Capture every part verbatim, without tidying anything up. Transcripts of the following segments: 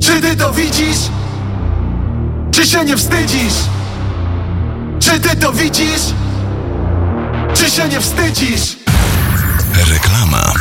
Czy ty to widzisz? Czy się nie wstydzisz? Czy ty to widzisz? Czy się nie wstydzisz? Reklama.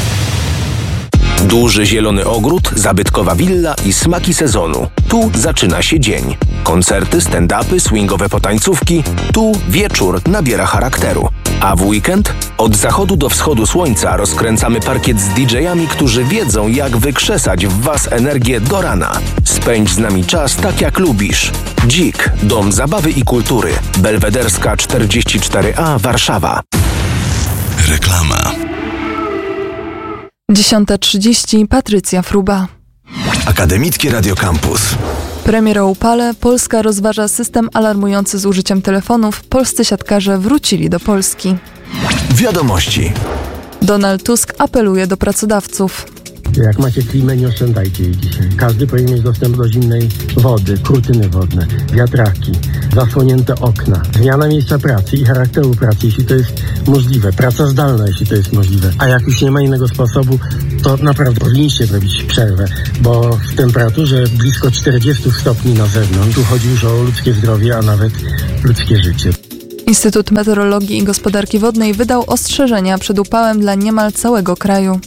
Duży zielony ogród, zabytkowa willa i smaki sezonu. Tu zaczyna się dzień. Koncerty, stand-upy, swingowe potańcówki. Tu wieczór nabiera charakteru. A w weekend? Od zachodu do wschodu słońca rozkręcamy parkiet z didżejami, którzy wiedzą, jak wykrzesać w was energię do rana. Spędź z nami czas tak, jak lubisz. Dzik, Dom Zabawy i Kultury. Belwederska czterdzieści cztery A, Warszawa. Reklama. dziesiąta trzydzieści. Patrycja Fruba. Akademickie Radio Campus. Premier o upale. Polska rozważa system alarmujący z użyciem telefonów. Polscy siatkarze wrócili do Polski. Wiadomości. Donald Tusk apeluje do pracodawców. Jak macie klimę, nie oszczędzajcie jej dzisiaj. Każdy powinien mieć dostęp do zimnej wody, kurtyny wodne, wiatraki, zasłonięte okna, zmiana miejsca pracy i charakteru pracy, jeśli to jest możliwe, praca zdalna, jeśli to jest możliwe. A jak już nie ma innego sposobu, to naprawdę powinniście zrobić przerwę, bo w temperaturze blisko czterdzieści stopni na zewnątrz tu chodzi już o ludzkie zdrowie, a nawet ludzkie życie. Instytut Meteorologii i Gospodarki Wodnej wydał ostrzeżenia przed upałem dla niemal całego kraju.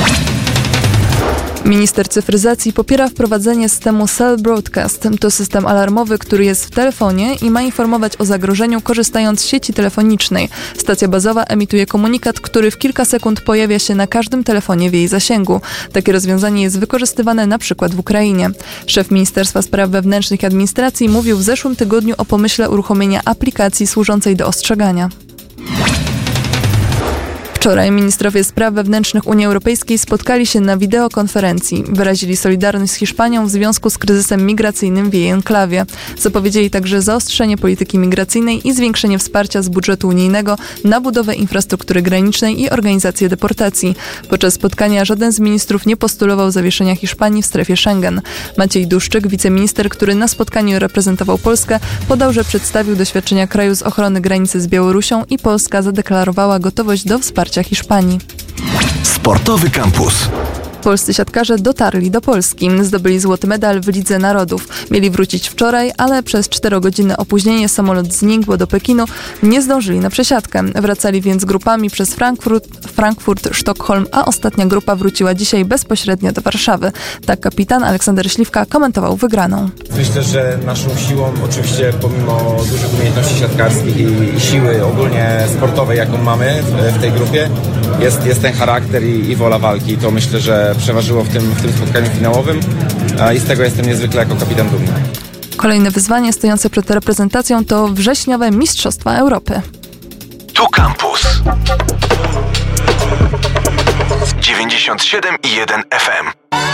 Minister cyfryzacji popiera wprowadzenie systemu Cell Broadcast. To system alarmowy, który jest w telefonie i ma informować o zagrożeniu, korzystając z sieci telefonicznej. Stacja bazowa emituje komunikat, który w kilka sekund pojawia się na każdym telefonie w jej zasięgu. Takie rozwiązanie jest wykorzystywane na przykład w Ukrainie. Szef Ministerstwa Spraw Wewnętrznych i Administracji mówił w zeszłym tygodniu o pomyśle uruchomienia aplikacji służącej do ostrzegania. Wczoraj ministrowie spraw wewnętrznych Unii Europejskiej spotkali się na wideokonferencji. Wyrazili solidarność z Hiszpanią w związku z kryzysem migracyjnym w jej enklawie. Zapowiedzieli także zaostrzenie polityki migracyjnej i zwiększenie wsparcia z budżetu unijnego na budowę infrastruktury granicznej i organizację deportacji. Podczas spotkania żaden z ministrów nie postulował zawieszenia Hiszpanii w strefie Schengen. Maciej Duszczyk, wiceminister, który na spotkaniu reprezentował Polskę, podał, że przedstawił doświadczenia kraju z ochrony granicy z Białorusią i Polska zadeklarowała gotowość do wsparcia Hiszpanii. Sportowy Campus. Polscy siatkarze dotarli do Polski. Zdobyli złoty medal w Lidze Narodów. Mieli wrócić wczoraj, ale przez czterogodzinne opóźnienie samolot z Ningbo do Pekinu nie zdążyli na przesiadkę. Wracali więc grupami przez Frankfurt, Frankfurt, Sztokholm, a ostatnia grupa wróciła dzisiaj bezpośrednio do Warszawy. Tak kapitan Aleksander Śliwka komentował wygraną. Myślę, że naszą siłą, oczywiście pomimo dużych umiejętności siatkarskich i, i siły ogólnie sportowej, jaką mamy w, w tej grupie, jest, jest ten charakter i, i wola walki. To myślę, że przeważyło w tym, w tym spotkaniu finałowym i z tego jestem niezwykle jako kapitan dumny. Kolejne wyzwanie stojące przed reprezentacją to wrześniowe Mistrzostwa Europy. Tu Campus. dziewięćdziesiąt siedem i jeden F M.